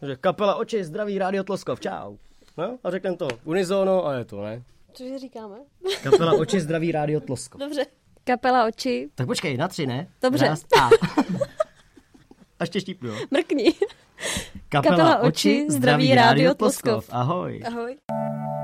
Že kapela Oči, zdraví, Rádio Tloskov, čau. No, a řekneme to unizono a je to, ne? Cože říkáme? Kapela Oči, zdraví, Rádio Tloskov. Dobře. Kapela Oči. Tak počkej, na 3, ne? Dobře. Raz, a ještě štípnu, jo. Mrkni. Kapela Oči, zdraví, Rádio Tloskov. Ahoj. Ahoj.